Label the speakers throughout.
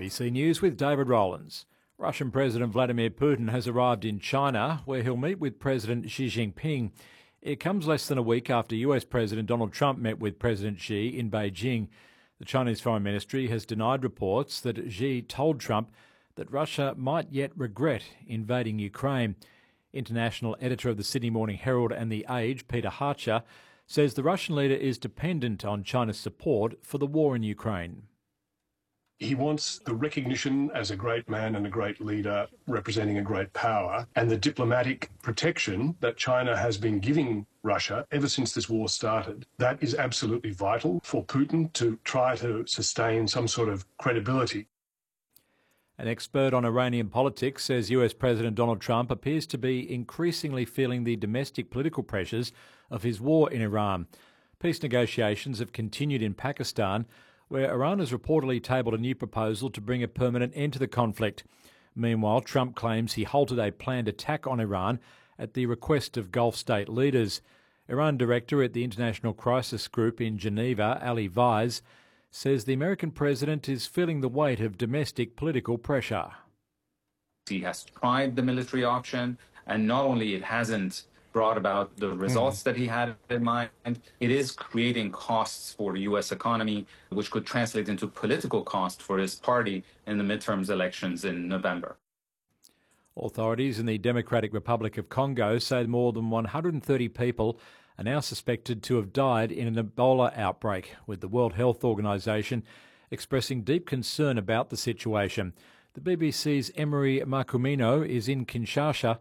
Speaker 1: ABC News with David Rowlands. Russian President Vladimir Putin has arrived in China, where he'll meet with President Xi Jinping. It comes less than a week after US President Donald Trump met with President Xi in Beijing. The Chinese Foreign Ministry has denied reports that Xi told Trump that Russia might yet regret invading Ukraine. International editor of the Sydney Morning Herald and The Age, Peter Harcher, says the Russian leader is dependent on China's support for the war in Ukraine.
Speaker 2: He wants the recognition as a great man and a great leader representing a great power, and the diplomatic protection that China has been giving Russia ever since this war started. That is absolutely vital for Putin to try to sustain some sort of credibility.
Speaker 1: An expert on Iranian politics says US President Donald Trump appears to be increasingly feeling the domestic political pressures of his war in Iran. Peace negotiations have continued in Pakistan, where Iran has reportedly tabled a new proposal to bring a permanent end to the conflict. Meanwhile, Trump claims he halted a planned attack on Iran at the request of Gulf state leaders. Iran director at the International Crisis Group in Geneva, Ali Vaiz, says the American president is feeling the weight of domestic political pressure.
Speaker 3: He has tried the military option, and not only it hasn't brought about the results that he had in mind, it is creating costs for the U.S. economy, which could translate into political cost for his party in the midterms elections in November.
Speaker 1: Authorities in the Democratic Republic of Congo say more than 130 people are now suspected to have died in an Ebola outbreak, with the World Health Organization expressing deep concern about the situation. The BBC's Emery Makumino is in Kinshasa,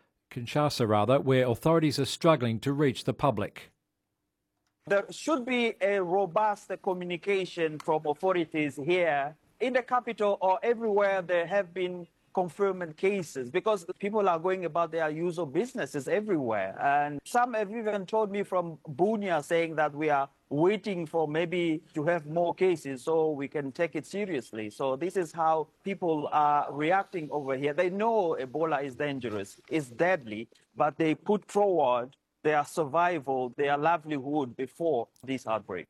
Speaker 1: where authorities are struggling to reach the public.
Speaker 4: There should be a robust communication from authorities here in the capital or everywhere there have been confirmed cases, because people are going about their usual businesses everywhere. And some have even told me from Bunia saying that we are waiting for maybe to have more cases so we can take it seriously. So this is how people are reacting over here. They know Ebola is dangerous, it's deadly, but they put forward their survival, their livelihood before this outbreak.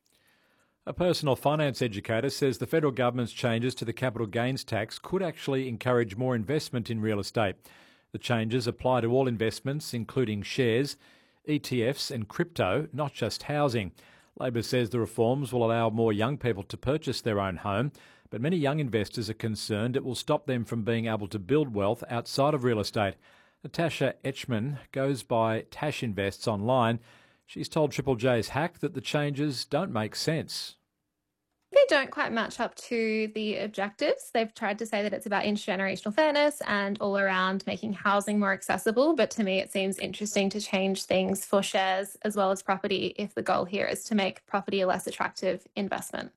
Speaker 1: A personal finance educator says the federal government's changes to the capital gains tax could actually encourage more investment in real estate. The changes apply to all investments, including shares, ETFs and crypto, not just housing. Labor says the reforms will allow more young people to purchase their own home, but many young investors are concerned it will stop them from being able to build wealth outside of real estate. Natasha Etchman goes by Tash Invests online. She's told Triple J's Hack that the changes don't make sense.
Speaker 5: They don't quite match up to the objectives. They've tried to say that it's about intergenerational fairness and all around making housing more accessible, but to me it seems interesting to change things for shares as well as property if the goal here is to make property a less attractive investment.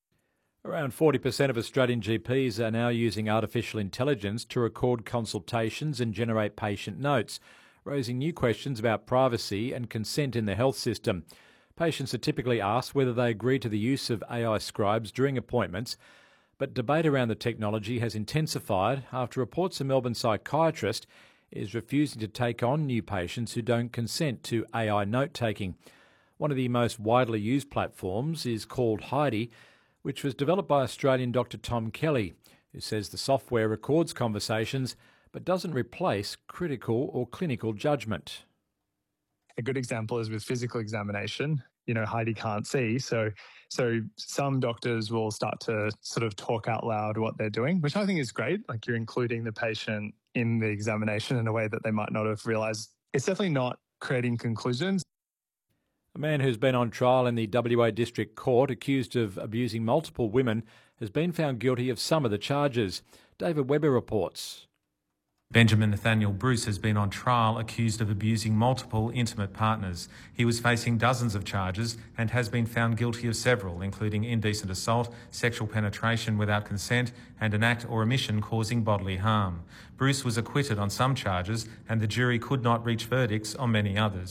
Speaker 1: Around 40% of Australian GPs are now using artificial intelligence to record consultations and generate patient notes, raising new questions about privacy and consent in the health system. Patients are typically asked whether they agree to the use of AI scribes during appointments, but debate around the technology has intensified after reports a Melbourne psychiatrist is refusing to take on new patients who don't consent to AI note-taking. One of the most widely used platforms is called Heidi, which was developed by Australian Dr. Tom Kelly, who says the software records conversations but doesn't replace critical or clinical judgment.
Speaker 6: A good example is with physical examination. Heidi can't see, so some doctors will start to sort of talk out loud what they're doing, which I think is great. Like, you're including the patient in the examination in a way that they might not have realised. It's definitely not creating conclusions.
Speaker 1: A man who's been on trial in the WA District Court accused of abusing multiple women has been found guilty of some of the charges. David Webber reports.
Speaker 7: Benjamin Nathaniel Bruce has been on trial accused of abusing multiple intimate partners. He was facing dozens of charges and has been found guilty of several, including indecent assault, sexual penetration without consent, and an act or omission causing bodily harm. Bruce was acquitted on some charges, and the jury could not reach verdicts on many others.